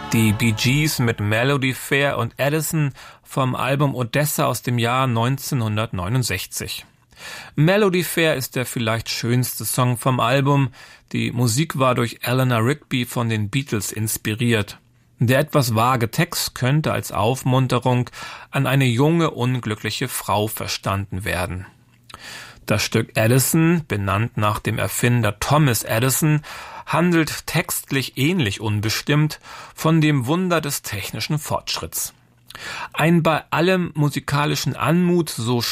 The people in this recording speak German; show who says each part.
Speaker 1: Die Bee Gees mit Melody Fair und Edison vom Album Odessa aus dem Jahr 1969. Melody Fair ist der vielleicht schönste Song vom Album. Die Musik war durch Eleanor Rigby von den Beatles inspiriert. Der etwas vage Text könnte als Aufmunterung an eine junge, unglückliche Frau verstanden werden. Das Stück Edison, benannt nach dem Erfinder Thomas Edison, handelt textlich ähnlich unbestimmt von dem Wunder des technischen Fortschritts. Ein bei allem musikalischen Anmut so